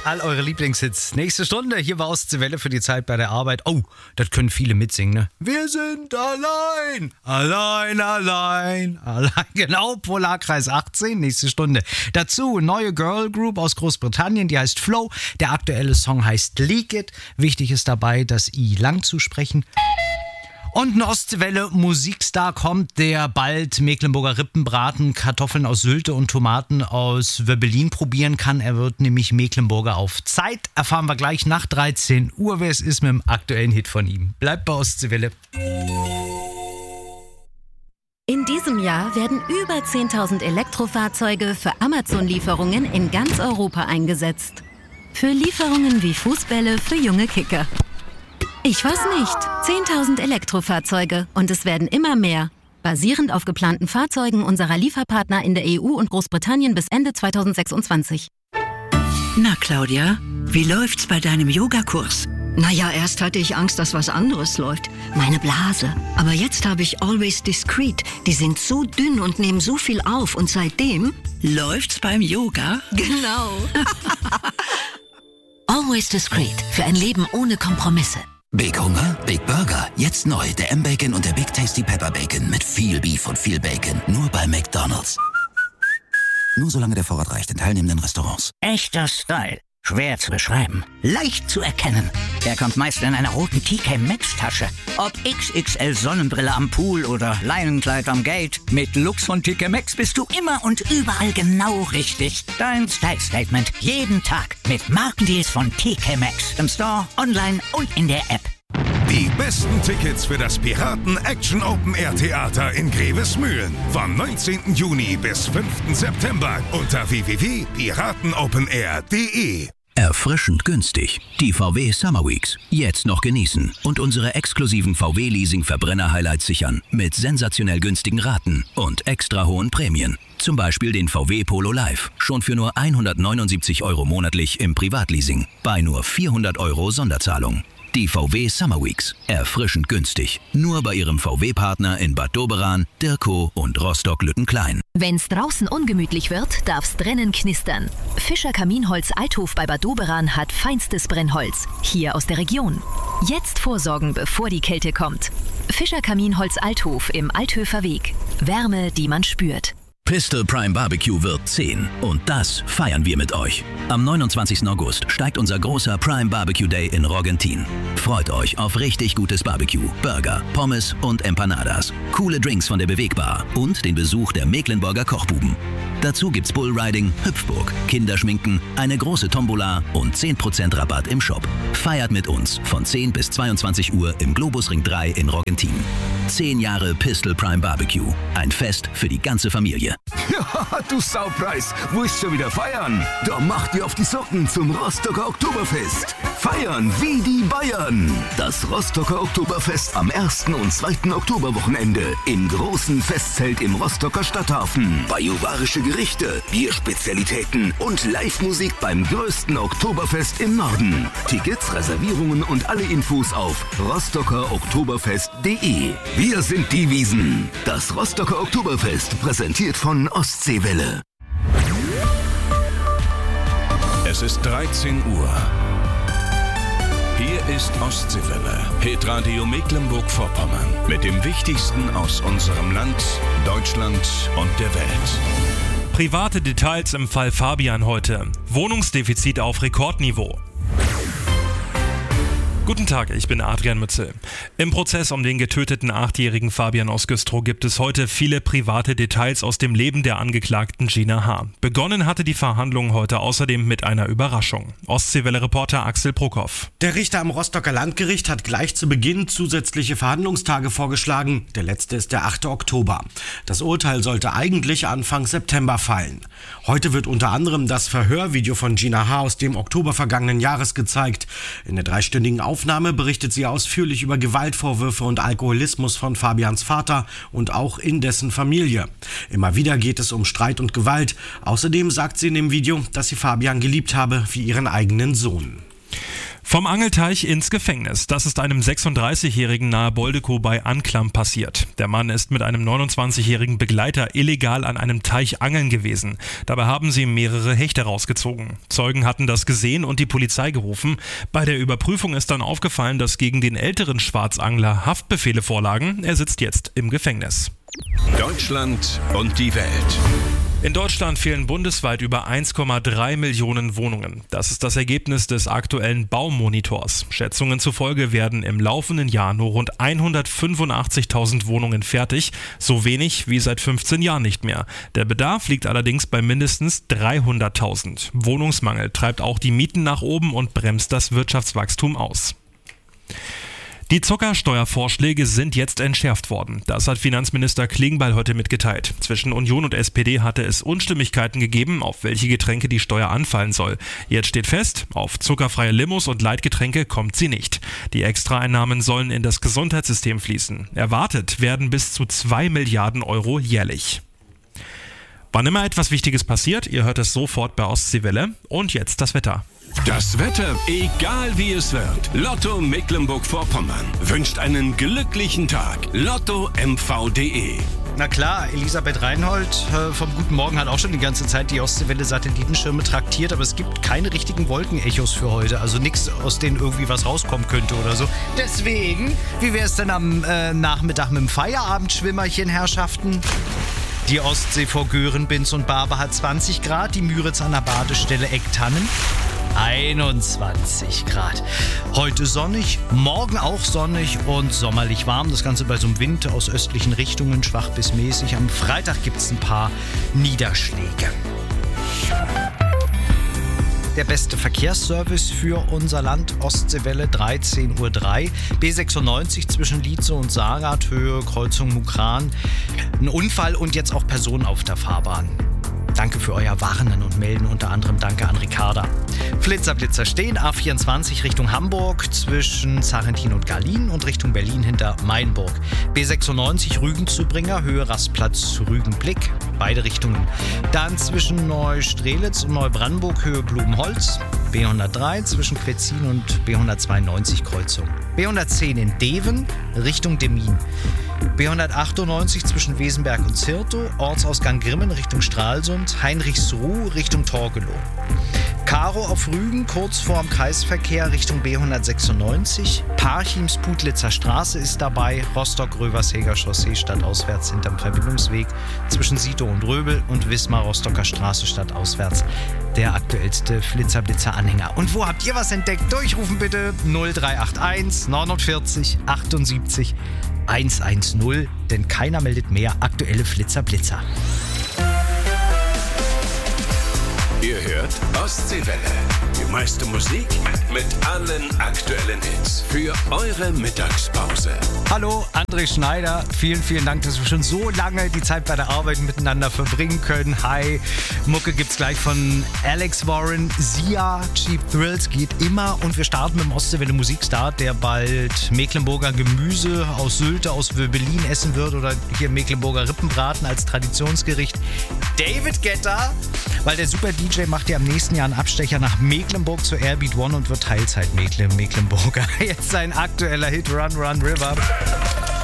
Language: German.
All eure Lieblingshits. Nächste Stunde. Hier war Ostseewelle für die Zeit bei der Arbeit. Oh, das können viele mitsingen, ne? Wir sind allein. Allein, allein, allein. Genau, Polarkreis 18. Nächste Stunde. Dazu neue Girl Group aus Großbritannien, die heißt Flow. Der aktuelle Song heißt Leak It. Wichtig ist dabei, das I lang zu sprechen. Und ein Ostseewelle-Musikstar kommt, der bald Mecklenburger Rippenbraten, Kartoffeln aus Sylte und Tomaten aus Wöbbelin probieren kann. Er wird nämlich Mecklenburger auf Zeit. Erfahren wir gleich nach 13 Uhr, wer es ist mit dem aktuellen Hit von ihm. Bleibt bei Ostseewelle. In diesem Jahr werden über 10.000 Elektrofahrzeuge für Amazon-Lieferungen in ganz Europa eingesetzt. Für Lieferungen wie Fußbälle für junge Kicker. Ich weiß nicht. 10.000 Elektrofahrzeuge und es werden immer mehr. Basierend auf geplanten Fahrzeugen unserer Lieferpartner in der EU und Großbritannien bis Ende 2026. Na Claudia, wie läuft's bei deinem Yogakurs? Naja, erst hatte ich Angst, dass was anderes läuft. Meine Blase. Aber jetzt habe ich Always Discreet. Die sind so dünn und nehmen so viel auf. Und seitdem... Läuft's beim Yoga? Genau. Always Discreet. Für ein Leben ohne Kompromisse. Big Hunger? Big Burger. Jetzt neu. Der M-Bacon und der Big Tasty Pepper Bacon. Mit viel Beef und viel Bacon. Nur bei McDonald's. Nur solange der Vorrat reicht in teilnehmenden Restaurants. Echter Style. Schwer zu beschreiben. Leicht zu erkennen. Er kommt meist in einer roten TK Maxx Tasche. Ob XXL Sonnenbrille am Pool oder Leinenkleid am Gate. Mit Lux von TK Maxx bist du immer und überall genau richtig. Dein Style Statement. Jeden Tag. Mit Markendeals von TK Maxx. Im Store, online und in der App. Die besten Tickets für das Piraten Action Open Air Theater in Grevesmühlen. Vom 19. Juni bis 5. September unter www.piratenopenair.de. Erfrischend günstig. Die VW Summer Weeks. Jetzt noch genießen und unsere exklusiven VW-Leasing-Verbrenner-Highlights sichern. Mit sensationell günstigen Raten und extra hohen Prämien. Zum Beispiel den VW Polo Live. Schon für nur 179 € monatlich im Privatleasing. Bei nur 400 € Sonderzahlung. Die VW Summer Weeks. Erfrischend günstig. Nur bei Ihrem VW-Partner in Bad Doberan, Dirkow und Rostock-Lüttenklein. Wenn's draußen ungemütlich wird, darf's drinnen knistern. Fischer Kaminholz Althof bei Bad Doberan hat feinstes Brennholz. Hier aus der Region. Jetzt vorsorgen, bevor die Kälte kommt. Fischer Kaminholz Althof im Althöfer Weg. Wärme, die man spürt. Pistol Prime Barbecue wird 10 und das feiern wir mit euch. Am 29. August steigt unser großer Prime Barbecue Day in Rogentin. Freut euch auf richtig gutes Barbecue, Burger, Pommes und Empanadas, coole Drinks von der Bewegbar und den Besuch der Mecklenburger Kochbuben. Dazu gibt's Bullriding, Hüpfburg, Kinderschminken, eine große Tombola und 10% Rabatt im Shop. Feiert mit uns von 10 bis 22 Uhr im Globusring 3 in Rogentin. 10 Jahre Pistol Prime Barbecue. Ein Fest für die ganze Familie. Ja, du Saupreis, willst schon wieder feiern? Da macht ihr auf die Socken zum Rostocker Oktoberfest. Feiern wie die Bayern. Das Rostocker Oktoberfest am 1. und 2. Oktoberwochenende im großen Festzelt im Rostocker Stadthafen. Bajuwarische Gerichte, Bierspezialitäten und Live-Musik beim größten Oktoberfest im Norden. Tickets, Reservierungen und alle Infos auf rostockeroktoberfest.de. Wir sind die Wiesen. Das Rostocker Oktoberfest präsentiert von Ostseewelle. Es ist 13 Uhr. Hier ist Ostseewelle, Hitradio Mecklenburg-Vorpommern. Mit dem Wichtigsten aus unserem Land, Deutschland und der Welt. Private Details im Fall Fabian heute. Wohnungsdefizit auf Rekordniveau. Guten Tag, ich bin Adrian Mützel. Im Prozess um den getöteten 8-jährigen Fabian aus Güstrow gibt es heute viele private Details aus dem Leben der Angeklagten Gina H. Begonnen hatte die Verhandlung heute außerdem mit einer Überraschung. Ostseewelle-Reporter Axel Bruckhoff. Der Richter am Rostocker Landgericht hat gleich zu Beginn zusätzliche Verhandlungstage vorgeschlagen. Der letzte ist der 8. Oktober. Das Urteil sollte eigentlich Anfang September fallen. Heute wird unter anderem das Verhörvideo von Gina H. aus dem Oktober vergangenen Jahres gezeigt. In der 3-stündigen Aufnahme berichtet sie ausführlich über Gewaltvorwürfe und Alkoholismus von Fabians Vater und auch in dessen Familie. Immer wieder geht es um Streit und Gewalt. Außerdem sagt sie in dem Video, dass sie Fabian geliebt habe wie ihren eigenen Sohn. Vom Angelteich ins Gefängnis. Das ist einem 36-Jährigen nahe Boldekow bei Anklam passiert. Der Mann ist mit einem 29-jährigen Begleiter illegal an einem Teich angeln gewesen. Dabei haben sie mehrere Hechte rausgezogen. Zeugen hatten das gesehen und die Polizei gerufen. Bei der Überprüfung ist dann aufgefallen, dass gegen den älteren Schwarzangler Haftbefehle vorlagen. Er sitzt jetzt im Gefängnis. Deutschland und die Welt. In Deutschland fehlen bundesweit über 1,3 Millionen Wohnungen. Das ist das Ergebnis des aktuellen Baumonitors. Schätzungen zufolge werden im laufenden Jahr nur rund 185.000 Wohnungen fertig, so wenig wie seit 15 Jahren nicht mehr. Der Bedarf liegt allerdings bei mindestens 300.000. Wohnungsmangel treibt auch die Mieten nach oben und bremst das Wirtschaftswachstum aus. Die Zuckersteuervorschläge sind jetzt entschärft worden. Das hat Finanzminister Klingbeil heute mitgeteilt. Zwischen Union und SPD hatte es Unstimmigkeiten gegeben, auf welche Getränke die Steuer anfallen soll. Jetzt steht fest, auf zuckerfreie Limos und Leitgetränke kommt sie nicht. Die Extraeinnahmen sollen in das Gesundheitssystem fließen. Erwartet werden bis zu 2 Milliarden Euro jährlich. Wann immer etwas Wichtiges passiert, ihr hört es sofort bei Ostseewelle. Und jetzt das Wetter. Das Wetter, egal wie es wird. Lotto Mecklenburg-Vorpommern wünscht einen glücklichen Tag. LottoMV.de. Na klar, Elisabeth Reinhold vom Guten Morgen hat auch schon die ganze Zeit die Ostseewelle-Satellitenschirme traktiert, aber es gibt keine richtigen Wolkenechos für heute. Also nichts, aus denen irgendwie was rauskommen könnte oder so. Deswegen, wie wäre es denn am Nachmittag mit dem Feierabendschwimmerchen, Herrschaften? Die Ostsee vor Göhren, Binz und Barbe hat 20 Grad, die Müritz an der Badestelle Ecktannen 21 Grad. Heute sonnig, morgen auch sonnig und sommerlich warm. Das Ganze bei so einem Wind aus östlichen Richtungen, schwach bis mäßig. Am Freitag gibt es ein paar Niederschläge. Der beste Verkehrsservice für unser Land, Ostseewelle 13.03 Uhr. B96 zwischen Lietze und Saarrad, Höhe Kreuzung Mukran. Ein Unfall und jetzt auch Personen auf der Fahrbahn. Danke für euer Warnen und Melden, unter anderem danke an Ricarda. Blitzer stehen, A24 Richtung Hamburg zwischen Sarrentin und Garlin und Richtung Berlin hinter Mainburg. B96 Rügen-Zubringer, Höhe Rastplatz Rügenblick, beide Richtungen. Dann zwischen Neustrelitz und Neubrandenburg, Höhe Blumenholz. B103 zwischen Quetzin und B192 Kreuzung. B110 in Deven, Richtung Demmin. B198 zwischen Wesenberg und Zirtow, Ortsausgang Grimmen Richtung Stralsund, Heinrichsruh Richtung Torgelow. Karo auf Rügen, kurz vorm Kreisverkehr Richtung B196. Parchims Putlitzer Straße ist dabei, Rostock-Röversheger Chaussee stadtauswärts hinterm Verbindungsweg zwischen Sito und Röbel und Wismar-Rostocker Straße stadtauswärts. Der aktuellste Flitzer-Blitzer-Anhänger. Und wo habt ihr was entdeckt? Durchrufen bitte 0381 49 78 110, denn keiner meldet mehr aktuelle Flitzer-Blitzer. Ihr hört Ostseewelle. Die meiste Musik mit allen aktuellen Hits für eure Mittagspause. Hallo, André Schneider. Vielen, vielen Dank, dass wir schon so lange die Zeit bei der Arbeit miteinander verbringen können. Hi. Mucke gibt's gleich von Alex Warren. Sia, Cheap Thrills geht immer. Und wir starten mit dem Ostseewelle Musikstart, der bald Mecklenburger Gemüse aus Sylte, aus Wöbelin essen wird oder hier Mecklenburger Rippenbraten als Traditionsgericht. David Guetta, weil der Super DJ macht ja im nächsten Jahr einen Abstecher nach Mecklenburg zur Airbeat One und wird Teilzeit-Mecklenburger. Jetzt sein aktueller Hit Run Run River.